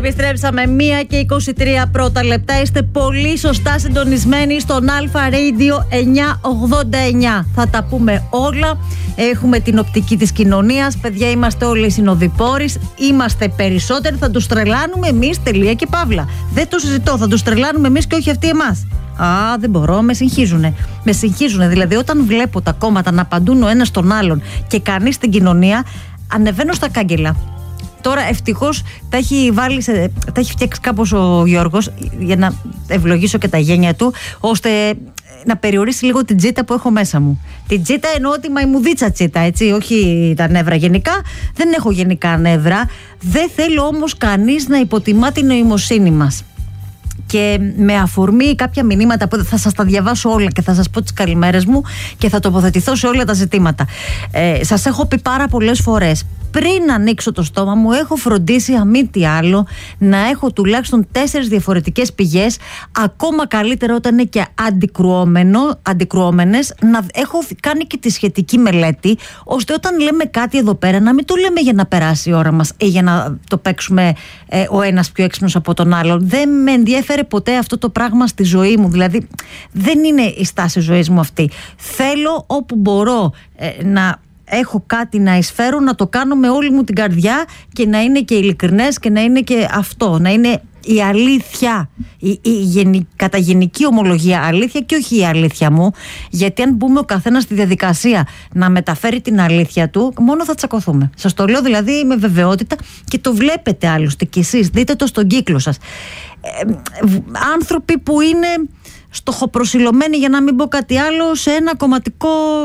Επιστρέψαμε 1:23 πρώτα λεπτά. Είστε πολύ σωστά συντονισμένοι στον Αλφα Radio 989. Θα τα πούμε όλα. Έχουμε την οπτική της κοινωνίας. Παιδιά, είμαστε όλοι συνοδοιπόροι. Είμαστε περισσότεροι. Θα τους τρελάνουμε εμείς. Τελεία και παύλα. Δεν το συζητώ. Θα τους τρελάνουμε εμείς και όχι αυτοί εμάς. Α, δεν μπορώ, με συγχύζουνε. Με συγχύζουνε. Δηλαδή, όταν βλέπω τα κόμματα να απαντούν ο ένας τον άλλον και κανείς στην κοινωνία, ανεβαίνω στα κάγκελα. Τώρα ευτυχώς τα έχει φτιάξει κάπως ο Γιώργος, για να ευλογήσω και τα γένια του, ώστε να περιορίσει λίγο την τσίτα που έχω μέσα μου. Την τσίτα εννοώ τη μαϊμουδίτσα τσίτα, έτσι, όχι τα νεύρα γενικά. Δεν έχω γενικά νεύρα. Δεν θέλω όμως κανείς να υποτιμά την νοημοσύνη μας. Και με αφορμή κάποια μηνύματα που θα σας τα διαβάσω όλα και θα σας πω τις καλημέρες μου και θα τοποθετηθώ σε όλα τα ζητήματα. Σας έχω πει πάρα πολλές φορές, πριν ανοίξω το στόμα μου έχω φροντίσει αν μη τι άλλο να έχω τουλάχιστον 4 διαφορετικές πηγές, ακόμα καλύτερα όταν είναι και αντικρουόμενες, να έχω κάνει και τη σχετική μελέτη, ώστε όταν λέμε κάτι εδώ πέρα να μην το λέμε για να περάσει η ώρα μας ή για να το παίξουμε ο ένας πιο έξυπνος από τον άλλον. Δεν με ενδιέφερε ποτέ αυτό το πράγμα στη ζωή μου, δηλαδή δεν είναι η στάση ζωής μου αυτή. Θέλω όπου μπορώ να έχω κάτι να εισφέρω, να το κάνω με όλη μου την καρδιά και να είναι και ειλικρινές και να είναι και αυτό, να είναι η αλήθεια, κατά γενική ομολογία αλήθεια και όχι η αλήθεια μου, γιατί αν μπούμε ο καθένας στη διαδικασία να μεταφέρει την αλήθεια του, μόνο θα τσακωθούμε. Σας το λέω δηλαδή με βεβαιότητα και το βλέπετε άλλωστε κι εσείς, δείτε το στον κύκλο σας. Άνθρωποι που είναι στοχοπροσιλωμένοι, για να μην πω κάτι άλλο, σε ένα κομματικό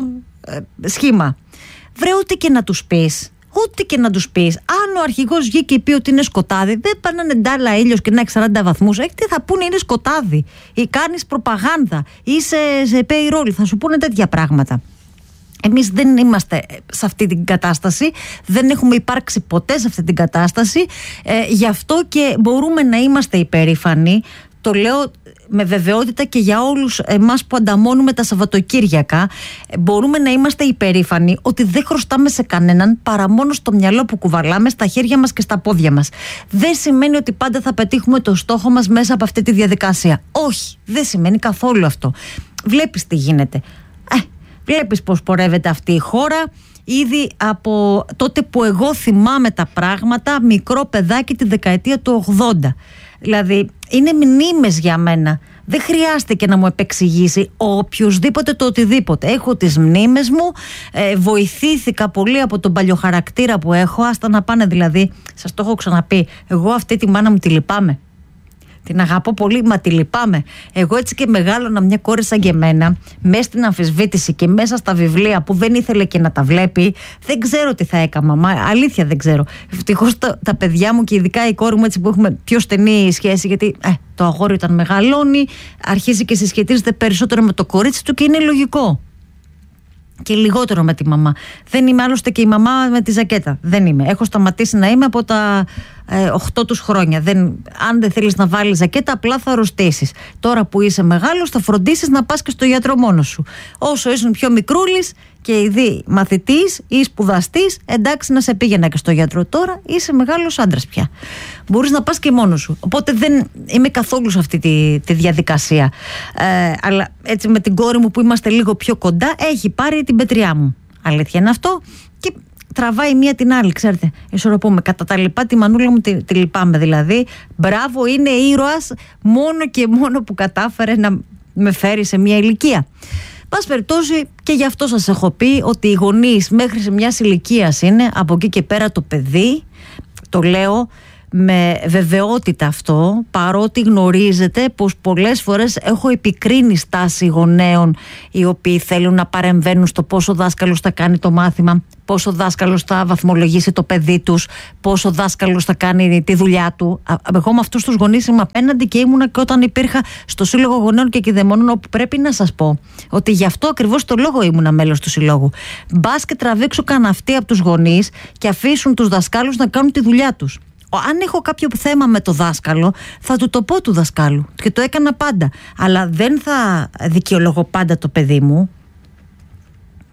σχήμα. Βρε, ό,τι και να τους πεις, αν ο αρχηγός βγει και πει ότι είναι σκοτάδι, δεν πάνε να ντάλα ήλιος και να έχει 40 βαθμούς. Τι θα πούνε, είναι σκοτάδι, ή κάνεις προπαγάνδα, ή σε payroll, θα σου πούνε τέτοια πράγματα. Εμείς δεν είμαστε σε αυτή την κατάσταση, δεν έχουμε υπάρξει ποτέ σε αυτή την κατάσταση, γι' αυτό και μπορούμε να είμαστε υπερήφανοι. Το λέω με βεβαιότητα και για όλους εμάς που ανταμώνουμε τα Σαββατοκύριακα. Μπορούμε να είμαστε υπερήφανοι ότι δεν χρωστάμε σε κανέναν παρά μόνο στο μυαλό που κουβαλάμε, στα χέρια μας και στα πόδια μας. Δεν σημαίνει ότι πάντα θα πετύχουμε το στόχο μας μέσα από αυτή τη διαδικασία. Όχι, δεν σημαίνει καθόλου αυτό. Βλέπεις τι γίνεται. Βλέπεις πώς πορεύεται αυτή η χώρα. Ήδη από τότε που εγώ θυμάμαι τα πράγματα, μικρό παιδάκι, τη δεκαετία του 80. Δηλαδή είναι μνήμες για μένα. Δεν χρειάστηκε να μου επεξηγήσει οποιοσδήποτε το οτιδήποτε. Έχω τις μνήμες μου, βοηθήθηκα πολύ από τον παλιοχαρακτήρα που έχω. Άστα να πάνε δηλαδή, σας το έχω ξαναπεί, εγώ αυτή τη μάνα μου τη λυπάμαι. Την αγαπώ πολύ, μα τη λυπάμαι. Εγώ έτσι και μεγάλωνα μια κόρη σαν και εμένα, μέσα στην αμφισβήτηση και μέσα στα βιβλία που δεν ήθελε και να τα βλέπει. Δεν ξέρω τι θα έκανα, μα αλήθεια δεν ξέρω. Ευτυχώς τα παιδιά μου και ειδικά η κόρη μου, έτσι που έχουμε πιο στενή σχέση, γιατί το αγόρι όταν μεγαλώνει αρχίζει και συσχετίζεται περισσότερο με το κορίτσι του και είναι λογικό. Και λιγότερο με τη μαμά. Δεν είμαι άλλωστε και η μαμά με τη ζακέτα. Δεν είμαι. Έχω σταματήσει να είμαι από τα 8 τους χρόνια. Αν δεν θέλεις να βάλεις ζακέτα, απλά θα αρρωστήσεις. Τώρα που είσαι μεγάλος, θα φροντίσεις να πας και στο γιατρό μόνος σου. Όσο ήσουν πιο μικρούλης και ήδη μαθητής ή σπουδαστής, εντάξει να σε πήγαινα και στο γιατρό. Τώρα είσαι μεγάλος άντρας πια. Μπορείς να πας και μόνος σου. Οπότε δεν είμαι καθόλου σε αυτή τη διαδικασία. Αλλά έτσι με την κόρη μου που είμαστε λίγο πιο κοντά, έχει πάρει την πετριά μου. Αλήθεια είναι αυτό. Και τραβάει μία την άλλη, ξέρετε. Ισορροπούμε. Κατά τα λοιπά, τη μανούλα μου τη λυπάμαι δηλαδή. Μπράβο, είναι ήρωας μόνο και μόνο που κατάφερε να με φέρει σε μία ηλικία. Πας περιπτώσει, και γι' αυτό σας έχω πει ότι οι γονείς μέχρι σε μιας ηλικίας είναι, από εκεί και πέρα το παιδί, το λέω με βεβαιότητα αυτό, παρότι γνωρίζετε πως πολλές φορές έχω επικρίνει στάση γονέων οι οποίοι θέλουν να παρεμβαίνουν στο πόσο ο δάσκαλος θα κάνει το μάθημα, πόσο ο δάσκαλος θα βαθμολογήσει το παιδί τους, πόσο ο δάσκαλος θα κάνει τη δουλειά του. Εγώ με αυτούς τους γονείς είμαι απέναντι και ήμουνα και όταν υπήρχα στο Σύλλογο Γονέων και Κηδεμόνων, όπου πρέπει να σας πω ότι γι' αυτό ακριβώς το λόγο ήμουνα μέλος του Συλλόγου. Μπας και τραβήξω καναυτοί από τους γονείς και αφήσουν τους δασκάλους να κάνουν τη δουλειά τους. Αν έχω κάποιο θέμα με το δάσκαλο, θα του το πω του δασκάλου και το έκανα πάντα. Αλλά δεν θα δικαιολογώ πάντα το παιδί μου.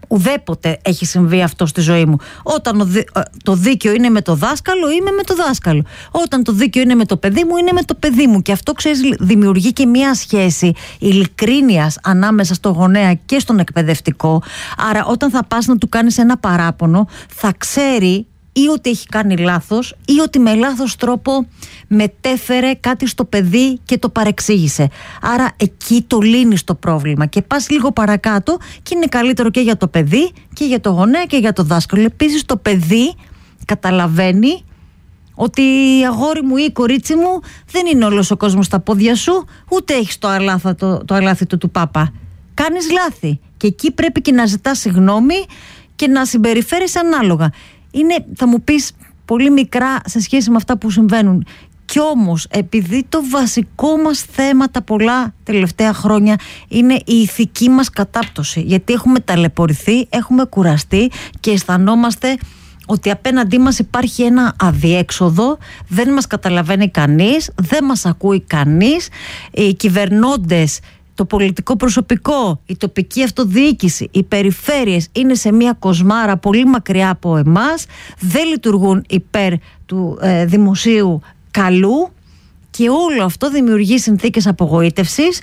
Ουδέποτε έχει συμβεί αυτό στη ζωή μου. Όταν το δίκαιο είναι με το δάσκαλο, είμαι με το δάσκαλο. Όταν το δίκαιο είναι με το παιδί μου, είναι με το παιδί μου. Και αυτό, ξέρεις, δημιουργεί και μία σχέση ειλικρίνειας ανάμεσα στο γονέα και στον εκπαιδευτικό. Άρα όταν θα πας να του κάνεις ένα παράπονο, θα ξέρει ή ότι έχει κάνει λάθος ή ότι με λάθος τρόπο μετέφερε κάτι στο παιδί και το παρεξήγησε. Άρα εκεί το λύνεις το πρόβλημα και πας λίγο παρακάτω και είναι καλύτερο και για το παιδί και για το γονέα και για το δάσκαλο. Επίσης το παιδί καταλαβαίνει ότι αγόρι μου ή κορίτσι μου, δεν είναι όλος ο κόσμος στα πόδια σου, ούτε έχεις το αλάθητο του πάπα. Κάνεις λάθη και εκεί πρέπει και να ζητάς συγγνώμη και να συμπεριφέρεις ανάλογα. Είναι, θα μου πεις, πολύ μικρά σε σχέση με αυτά που συμβαίνουν. Κι όμως, επειδή το βασικό μας θέμα τα πολλά τελευταία χρόνια είναι η ηθική μας κατάπτωση, γιατί έχουμε ταλαιπωρηθεί, έχουμε κουραστεί και αισθανόμαστε ότι απέναντί μας υπάρχει ένα αδιέξοδο, δεν μας καταλαβαίνει κανείς, δεν μας ακούει κανείς, οι κυβερνώντες, το πολιτικό προσωπικό, η τοπική αυτοδιοίκηση, οι περιφέρειες είναι σε μια κοσμάρα πολύ μακριά από εμάς, δεν λειτουργούν υπέρ του δημοσίου καλού και όλο αυτό δημιουργεί συνθήκες απογοήτευσης,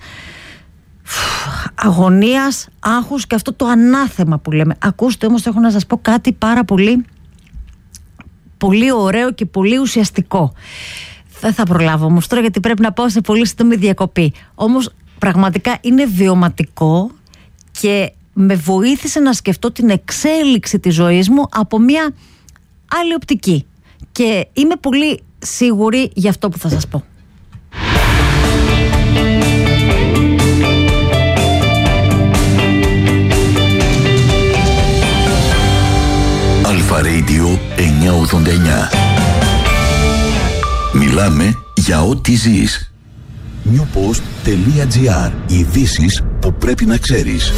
αγωνίας, άγχους και αυτό το ανάθεμα που λέμε. Ακούστε όμως, έχω να σας πω κάτι πάρα πολύ, πολύ ωραίο και πολύ ουσιαστικό. Δεν θα προλάβω όμως τώρα γιατί πρέπει να πάω σε πολύ σύντομη διακοπή. Όμως πραγματικά είναι βιωματικό και με βοήθησε να σκεφτώ την εξέλιξη της ζωής μου από μια άλλη οπτική. Και είμαι πολύ σίγουρη για αυτό που θα σας πω. Αλφα Radio 989. Μιλάμε για ό,τι ζεις. newpost.gr. Ειδήσεις που πρέπει να ξέρεις.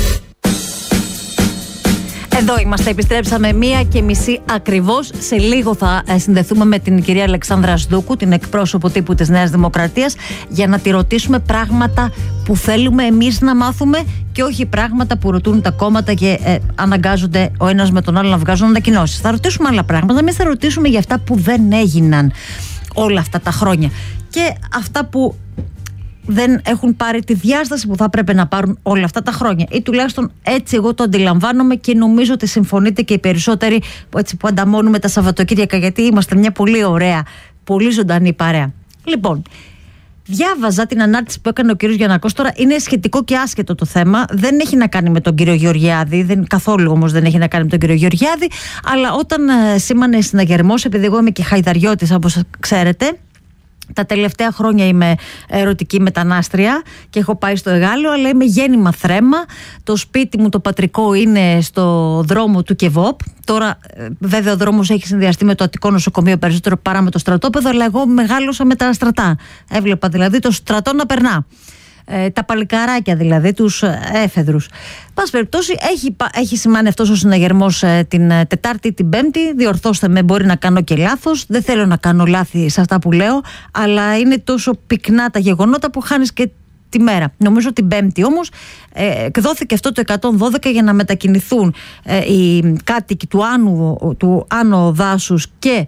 Εδώ είμαστε, επιστρέψαμε 1:30 ακριβώς. Σε λίγο θα συνδεθούμε με την κυρία Αλεξάνδρα Σδούκου, την εκπρόσωπο τύπου της Νέας Δημοκρατίας, για να τη ρωτήσουμε πράγματα που θέλουμε εμείς να μάθουμε και όχι πράγματα που ρωτούν τα κόμματα και αναγκάζονται ο ένας με τον άλλο να βγάζουν ανακοινώσεις. Θα ρωτήσουμε άλλα πράγματα, εμείς θα ρωτήσουμε για αυτά που δεν έγιναν όλα αυτά τα χρόνια και αυτά που δεν έχουν πάρει τη διάσταση που θα πρέπει να πάρουν όλα αυτά τα χρόνια. Ή τουλάχιστον έτσι εγώ το αντιλαμβάνομαι και νομίζω ότι συμφωνείτε και οι περισσότεροι που ανταμώνουμε τα Σαββατοκύριακα, γιατί είμαστε μια πολύ ωραία, πολύ ζωντανή παρέα. Λοιπόν, διάβαζα την ανάρτηση που έκανε ο κύριος Γιαννακός. Τώρα είναι σχετικό και άσχετο το θέμα. Δεν έχει να κάνει με τον κύριο Γεωργιάδη. Καθόλου όμως δεν έχει να κάνει με τον κύριο Γεωργιάδη. Αλλά όταν σήμανε συναγερμός, επειδή εγώ είμαι και χαϊδαριώτης όπως ξέρετε, τα τελευταία χρόνια είμαι ερωτική μετανάστρια και έχω πάει στο Εγάλεο, αλλά είμαι γέννημα Θρέμα. Το σπίτι μου το πατρικό είναι στο δρόμο του Κεβόπ. Τώρα βέβαια ο δρόμος έχει συνδυαστεί με το Αττικό Νοσοκομείο περισσότερο παρά με το στρατόπεδο, αλλά εγώ μεγάλωσα με τα στρατά. Έβλεπα δηλαδή το στρατό να περνά. Τα παλικαράκια δηλαδή, τους έφεδρους. Πας περιπτώσει, έχει σημάνει αυτός ο συναγερμός την Τετάρτη ή την Πέμπτη. Διορθώστε με, μπορεί να κάνω και λάθος. Δεν θέλω να κάνω λάθη σε αυτά που λέω, αλλά είναι τόσο πυκνά τα γεγονότα που χάνεις και τη μέρα. Νομίζω την Πέμπτη όμως εκδόθηκε αυτό το 112 για να μετακινηθούν οι κάτοικοι του Άνω Δάσους και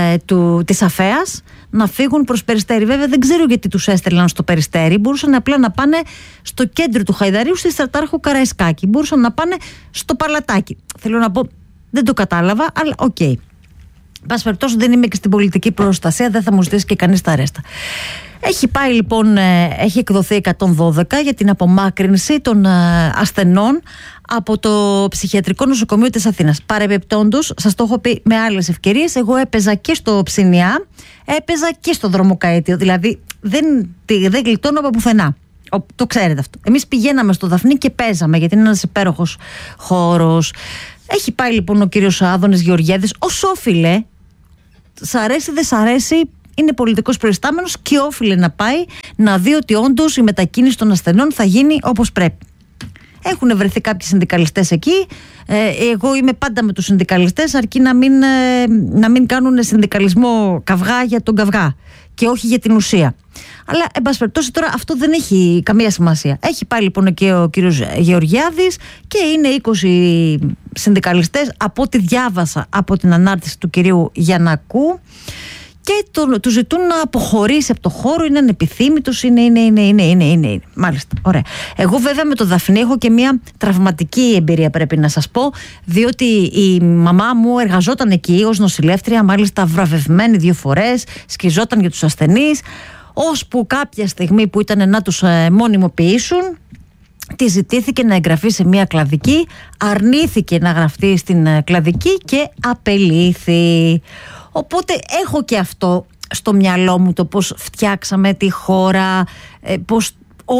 της Αφέας να φύγουν προς Περιστέρι. Βέβαια δεν ξέρω γιατί τους έστελναν στο Περιστέρι. Μπορούσαν απλά να πάνε στο κέντρο του Χαϊδαρίου, στη Στρατάρχου Καραϊσκάκη. Μπορούσαν να πάνε στο Παλατάκι. Θέλω να πω, δεν το κατάλαβα, αλλά οκ. Πας περιπτώσει, δεν είμαι και στην πολιτική προστασία, δεν θα μου ζητήσει και κανείς τα ρέστα. Έχει πάει λοιπόν, έχει εκδοθεί 112 για την απομάκρυνση των ασθενών από το ψυχιατρικό νοσοκομείο της Αθήνας. Παρεμπιπτόντως, σας το έχω πει με άλλες ευκαιρίες, εγώ έπαιζα και στο Ψινιά, έπαιζα και στο Δρομοκαΐτιο. Δηλαδή δεν γλιτώνω από πουθενά. Το ξέρετε αυτό. Εμείς πηγαίναμε στο Δαφνί και παίζαμε, γιατί είναι ένας υπέροχος χώρος. Έχει πάει λοιπόν ο κύριος Άδωνης Γεωργιάδης ως όφιλε, σ' αρέσει δεν σ' αρέσει, είναι πολιτικός προϊστάμενος και όφιλε να πάει να δει ότι όντως η μετακίνηση των ασθενών θα γίνει όπως πρέπει. Έχουν βρεθεί κάποιοι συνδικαλιστές εκεί. Εγώ είμαι πάντα με τους συνδικαλιστές, αρκεί να μην κάνουν συνδικαλισμό καυγά για τον καυγά και όχι για την ουσία. Αλλά εν πάση περιπτώσει τώρα αυτό δεν έχει καμία σημασία. Έχει πάει λοιπόν και ο κύριος Γεωργιάδης και είναι 20 συνδικαλιστές από ό,τι διάβασα από την ανάρτηση του κυρίου Γιαννακού και του ζητούν να αποχωρήσει από το χώρο, είναι ανεπιθύμητος, είναι. Μάλιστα, ωραία. Εγώ βέβαια με το Δαφνί έχω και μια τραυματική εμπειρία, πρέπει να σας πω, διότι η μαμά μου εργαζόταν εκεί ως νοσηλεύτρια, μάλιστα βραβευμένη 2 φορές, σκιζόταν για τους ασθενείς, ώσπου κάποια στιγμή που ήταν να τους μονιμοποιήσουν, τη ζητήθηκε να εγγραφεί σε μια κλαδική, αρνήθηκε να γραφτεί στην κλαδική και απελήθη. Οπότε έχω και αυτό στο μυαλό μου, το πώς φτιάξαμε τη χώρα, πώς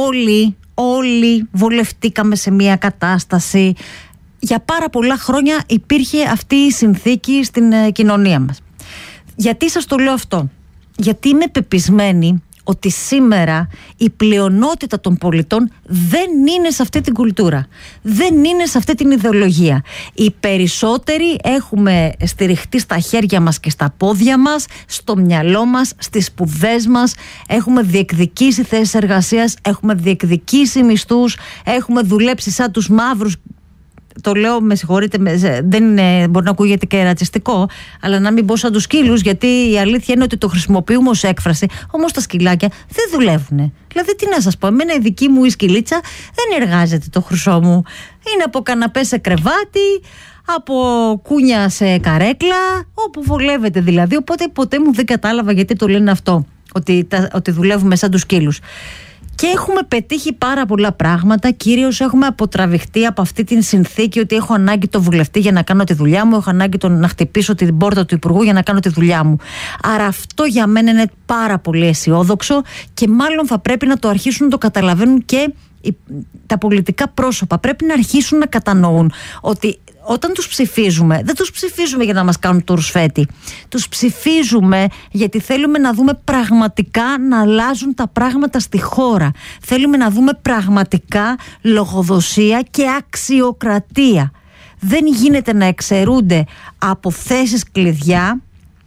όλοι βολευτήκαμε σε μια κατάσταση. Για πάρα πολλά χρόνια υπήρχε αυτή η συνθήκη στην κοινωνία μας. Γιατί σας το λέω αυτό? Γιατί είμαι πεπισμένη ότι σήμερα η πλειονότητα των πολιτών δεν είναι σε αυτή την κουλτούρα, δεν είναι σε αυτή την ιδεολογία. Οι περισσότεροι έχουμε στηριχτεί στα χέρια μας και στα πόδια μας, στο μυαλό μας, στις σπουδές μας, έχουμε διεκδικήσει θέσεις εργασίας, έχουμε διεκδικήσει μισθούς, έχουμε δουλέψει σαν τους μαύρους. Το λέω, με συγχωρείτε, δεν είναι, μπορεί να ακούγεται και ρατσιστικό, αλλά να μην πω σαν τους σκύλους, γιατί η αλήθεια είναι ότι το χρησιμοποιούμε ως έκφραση. Όμως τα σκυλάκια δεν δουλεύουν. Δηλαδή, τι να σας πω, εμένα η δική μου η σκυλίτσα δεν εργάζεται το χρυσό μου. Είναι από καναπέ σε κρεβάτι, από κούνια σε καρέκλα, όπου βολεύεται δηλαδή. Οπότε ποτέ μου δεν κατάλαβα γιατί το λένε αυτό, ότι δουλεύουμε σαν τους σκύλους. Και έχουμε πετύχει πάρα πολλά πράγματα. Κυρίως έχουμε αποτραβηχτεί από αυτή την συνθήκη ότι έχω ανάγκη το βουλευτή για να κάνω τη δουλειά μου, έχω ανάγκη να χτυπήσω την πόρτα του Υπουργού για να κάνω τη δουλειά μου. Άρα αυτό για μένα είναι πάρα πολύ αισιόδοξο και μάλλον θα πρέπει να το αρχίσουν να το καταλαβαίνουν και τα πολιτικά πρόσωπα. Πρέπει να αρχίσουν να κατανοούν ότι όταν τους ψηφίζουμε, δεν τους ψηφίζουμε για να μας κάνουν το ρουσφέτη. Τους ψηφίζουμε γιατί θέλουμε να δούμε πραγματικά να αλλάζουν τα πράγματα στη χώρα. Θέλουμε να δούμε πραγματικά λογοδοσία και αξιοκρατία. Δεν γίνεται να εξαιρούνται από θέσεις κλειδιά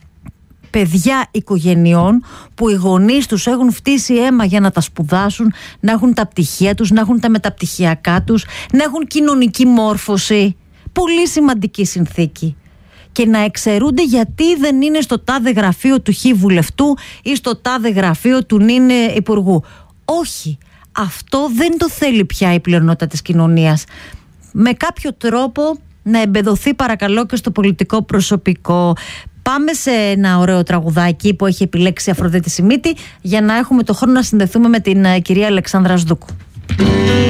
παιδιά οικογενειών που οι γονείς τους έχουν φτύσει αίμα για να τα σπουδάσουν, να έχουν τα πτυχία τους, να έχουν τα μεταπτυχιακά τους, να έχουν κοινωνική μόρφωση. Πολύ σημαντική συνθήκη. Και να εξαιρούνται γιατί δεν είναι στο τάδε γραφείο του χ βουλευτού ή στο τάδε γραφείο του νυν υπουργού. Όχι. Αυτό δεν το θέλει πια η πλειονότητα της κοινωνίας. Με κάποιο τρόπο να εμπεδοθεί παρακαλώ και στο πολιτικό προσωπικό. Πάμε σε ένα ωραίο τραγουδάκι που έχει επιλέξει η Αφροδίτη Σιμίτη για να έχουμε το χρόνο να συνδεθούμε με την κυρία Αλεξάνδρα Σδούκου.